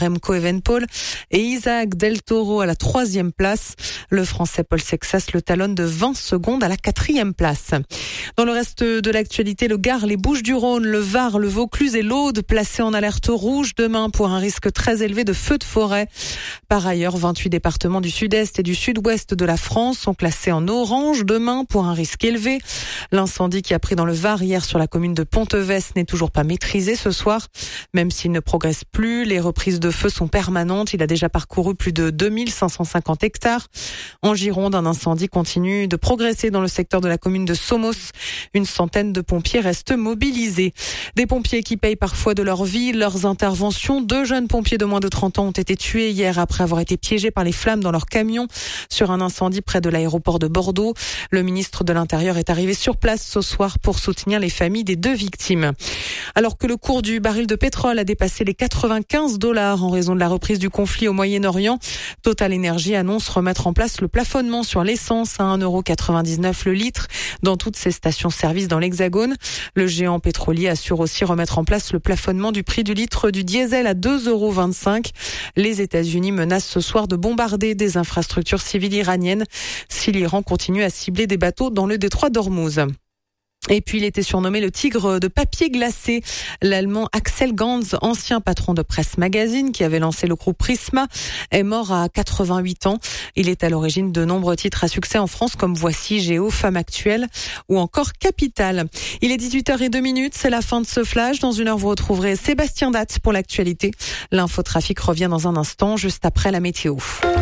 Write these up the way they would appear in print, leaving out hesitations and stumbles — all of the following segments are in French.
Remco Evenepoel et Isaac Del Toro à la 3e place. Le Français Paul Sexas le talonne de 20 secondes à la 4e place. Dans le reste de l'actualité, le Gard, les Bouches-du-Rhône, le Var, le Vaucluse et l'Aude placés en alerte rouge demain pour un risque très élevé de feux de forêt. Par ailleurs, 28 départements du sud-est et du sud-ouest de la France sont classés en orange demain pour un risque élevé. L'incendie qui a pris dans le Var hier sur la commune de Ponteves n'est toujours pas maîtrisé ce soir. Même s'il ne progresse plus, les reprises de feu sont permanentes. Il a déjà parcouru plus de 2550 hectares. En Gironde, un incendie continue de progresser dans le secteur de la commune de Somos. Une centaine de pompiers restent mobilisés. Des pompiers qui payent parfois de leur vie leurs interventions. 2 jeunes pompiers de moins de 30 ans ont été tués hier après avoir été piégés par les flammes dans leur camion sur un incendie près de l'aéroport de Bordeaux. Le ministre de l'Intérieur est arrivé sur place ce soir pour soutenir les familles des 2 victimes. Alors que le cours du baril de pétrole a dépassé les $95 en raison de la reprise du conflit au Moyen-Orient, Total Energy annonce remettre en place le plafonnement sur l'essence à 1,99 € le litre dans toutes ses stations-service dans l'Hexagone. Le géant pétrolier assure aussi remettre en place le plafonnement du prix du litre du diesel à 2,25 €. Les États-Unis menacent ce soir de bombarder des infrastructures civiles iraniennes si l'Iran continue à cibler des bateaux dans le détroit d'Ormuz. Et puis il était surnommé le tigre de papier glacé. L'Allemand Axel Gans, ancien patron de Presse Magazine qui avait lancé le groupe Prisma, est mort à 88 ans. Il est à l'origine de nombreux titres à succès en France comme Voici, Géo, Femme Actuelle ou encore Capital. Il est 18h02, c'est la fin de ce flash. Dans une heure, vous retrouverez Sébastien Datte pour l'actualité. L'infotrafic revient dans un instant, juste après la météo.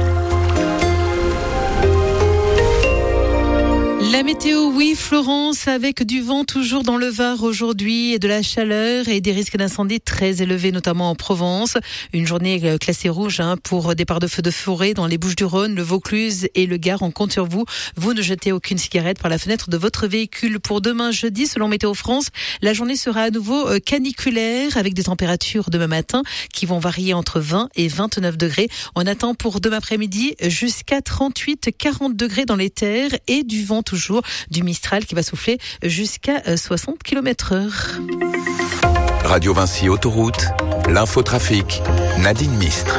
La météo, oui, Florence, avec du vent toujours dans le Var aujourd'hui et de la chaleur et des risques d'incendie très élevés, notamment en Provence. Une journée classée rouge pour départ de feux de forêt dans les Bouches-du-Rhône, le Vaucluse et le Gard. On compte sur vous. Vous ne jetez aucune cigarette par la fenêtre de votre véhicule. Pour demain jeudi, selon Météo France, la journée sera à nouveau caniculaire avec des températures demain matin qui vont varier entre 20 et 29 degrés. On attend pour demain après-midi jusqu'à 38-40 degrés dans les terres et du vent toujours. Du Mistral qui va souffler jusqu'à 60 km/h. Radio Vinci Autoroute, l'infotrafic, Nadine Mistre.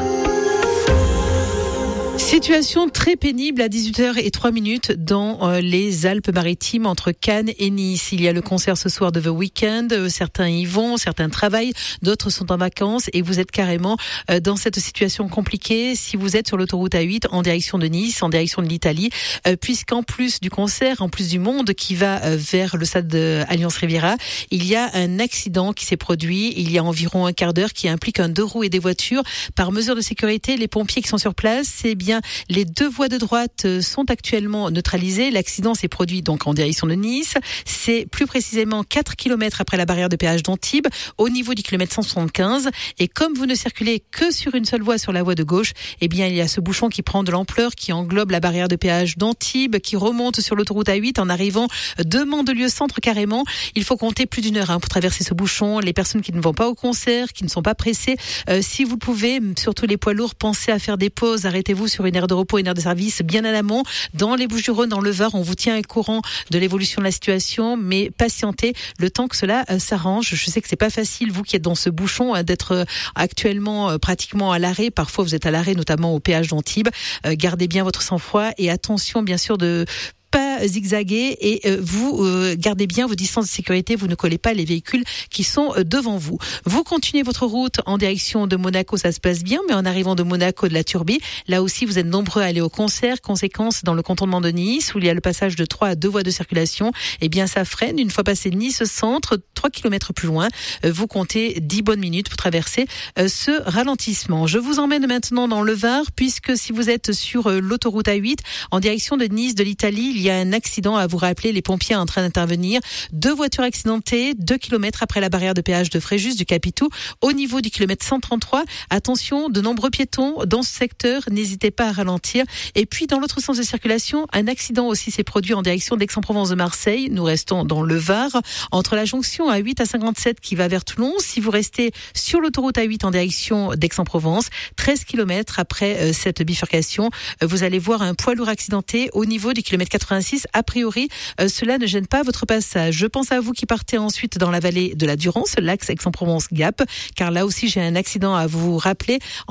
Situation très pénible à 18h03 dans les Alpes-Maritimes entre Cannes et Nice. Il y a le concert ce soir de The Weeknd. Certains y vont, certains travaillent, d'autres sont en vacances et vous êtes carrément dans cette situation compliquée si vous êtes sur l'autoroute A8 en direction de Nice, en direction de l'Italie, puisqu'en plus du concert, en plus du monde qui va vers le stade Alliance Riviera, il y a un accident qui s'est produit il y a environ un quart d'heure qui implique un 2 roues et des voitures. Par mesure de sécurité, les pompiers qui sont sur place, c'est bien les 2 voies de droite sont actuellement neutralisées. L'accident s'est produit donc en direction de Nice. C'est plus précisément 4 km après la barrière de péage d'Antibes, au niveau du kilomètre 175. Et comme vous ne circulez que sur une seule voie sur la voie de gauche, eh bien, il y a ce bouchon qui prend de l'ampleur, qui englobe la barrière de péage d'Antibes, qui remonte sur l'autoroute A8 en arrivant de Mandelieu-Centre carrément. Il faut compter plus d'1 heure pour traverser ce bouchon. Les personnes qui ne vont pas au concert, qui ne sont pas pressées, si vous pouvez, surtout les poids lourds, pensez à faire des pauses. Arrêtez-vous sur une aire de repos, une aire de service bien à l'amont. Dans les Bouches-du-Rhône, dans le Var, on vous tient au courant de l'évolution de la situation, mais patientez le temps que cela s'arrange. Je sais que c'est pas facile, vous qui êtes dans ce bouchon, d'être actuellement pratiquement à l'arrêt. Parfois, vous êtes à l'arrêt, notamment au péage d'Antibes. Gardez bien votre sang-froid et attention, bien sûr, de pas zigzaguer et vous gardez bien vos distances de sécurité, vous ne collez pas les véhicules qui sont devant vous. Vous continuez votre route en direction de Monaco, ça se passe bien, mais en arrivant de Monaco de la Turbie, là aussi vous êtes nombreux à aller au concert. Conséquence, dans le contournement de Nice, où il y a le passage de 3 à 2 voies de circulation, eh bien ça freine. Une fois passé Nice centre, 3 km plus loin, vous comptez 10 bonnes minutes pour traverser ce ralentissement. Je vous emmène maintenant dans le Var, puisque si vous êtes sur l'autoroute A8 en direction de Nice, de l'Italie, il y a un accident à vous rappeler, les pompiers en train d'intervenir. 2 voitures accidentées, 2 km après la barrière de péage de Fréjus du Capitou, au niveau du kilomètre 133. Attention, de nombreux piétons dans ce secteur, n'hésitez pas à ralentir. Et puis dans l'autre sens de circulation, un accident aussi s'est produit en direction d'Aix-en-Provence de Marseille. Nous restons dans le Var, entre la jonction A8 à 57 qui va vers Toulon. Si vous restez sur l'autoroute A8 en direction d'Aix-en-Provence, 13 km après cette bifurcation, vous allez voir un poids lourd accidenté au niveau du kilomètre 86. A priori, cela ne gêne pas votre passage. Je pense à vous qui partez ensuite dans la vallée de la Durance, l'axe Aix-en-Provence-Gap, car là aussi j'ai un accident à vous rappeler.